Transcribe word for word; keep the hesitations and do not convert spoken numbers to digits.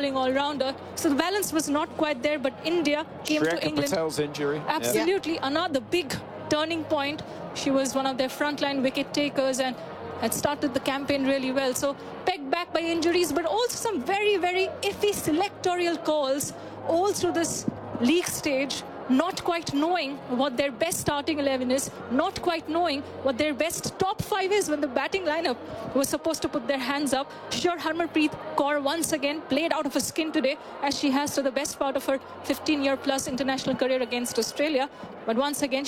bowling all-rounder. So the balance was not quite there, but India came Shreya to England. Patel's injury. Absolutely, yeah. Another big turning point. She was one of their frontline wicket takers and had started the campaign really well. So pegged back by injuries, but also some very, very iffy selectorial calls all through this league stage. Not quite knowing what their best starting eleven is, not quite knowing what their best top five is when the batting lineup was supposed to put their hands up. Sure, Harmanpreet Kaur once again played out of her skin today, as she has to the best part of her fifteen year plus international career against Australia. But once again,